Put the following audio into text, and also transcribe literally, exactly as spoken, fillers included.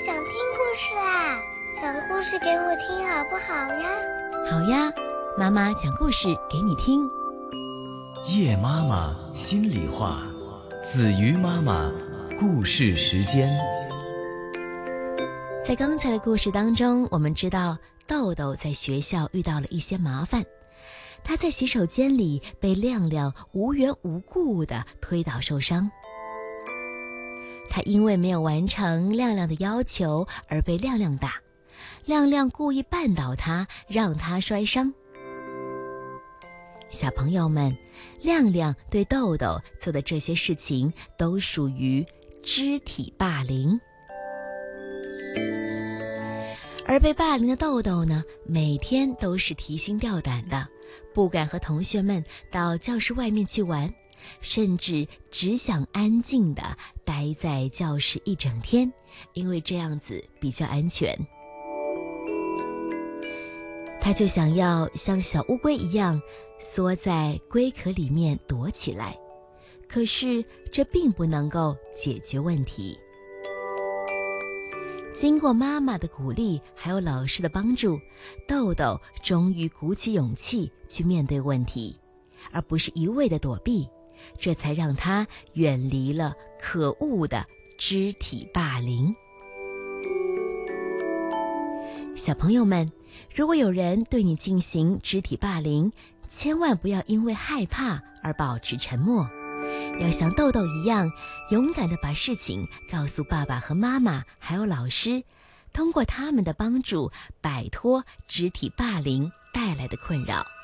想听故事啦，讲故事给我听好不好呀？ 好呀，妈妈讲故事给你听。 夜妈妈心里话，子瑜妈妈故事时间。 在刚才的故事当中，我们知道豆豆在学校遇到了一些麻烦，他在洗手间里被亮亮无缘无故地推倒受伤。他因为没有完成亮亮的要求而被亮亮打，亮亮故意绊倒他，让他摔伤。小朋友们，亮亮对豆豆做的这些事情都属于肢体霸凌。而被霸凌的豆豆呢，每天都是提心吊胆的，不敢和同学们到教室外面去玩，甚至只想安静地待在教室一整天，因为这样子比较安全。他就想要像小乌龟一样缩在龟壳里面躲起来，可是这并不能够解决问题。经过妈妈的鼓励还有老师的帮助，豆豆终于鼓起勇气去面对问题，而不是一味的躲避，这才让他远离了可恶的肢体霸凌。小朋友们，如果有人对你进行肢体霸凌，千万不要因为害怕而保持沉默，要像豆豆一样勇敢地把事情告诉爸爸和妈妈还有老师，通过他们的帮助摆脱肢体霸凌带来的困扰。